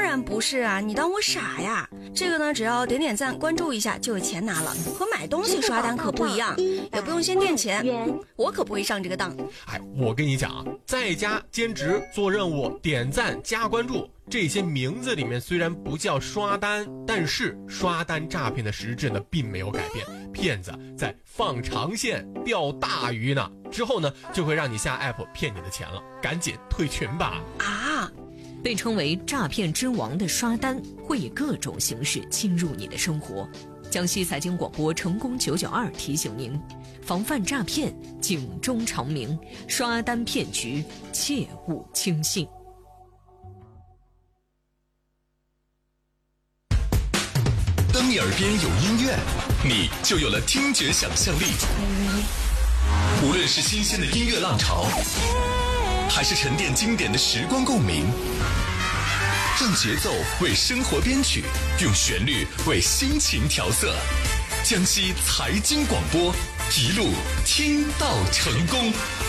然不是啊，你当我傻呀？这个呢，只要点点赞、关注一下就有钱拿了，和买东西刷单可不一样，也不用先垫钱，我可不会上这个当。 我跟你讲啊，在家兼职做任务，点赞加关注，这些名字里面虽然不叫刷单，但是刷单诈骗的实质呢并没有改变，骗子在放长线钓大鱼呢，之后呢就会让你下 app 骗你的钱了，赶紧退群吧。 被称为诈骗之王的刷单会以各种形式侵入你的生活。江西财经广播成功992提醒您，防范诈骗，警钟长鸣，刷单骗局切勿轻信。 当你耳边有音乐，你就有了听觉想象力。无论是新鲜的音乐浪潮，还是沉淀经典的时光共鸣，让节奏为生活编曲，用旋律为心情调色。江西财经广播，一路听到成功。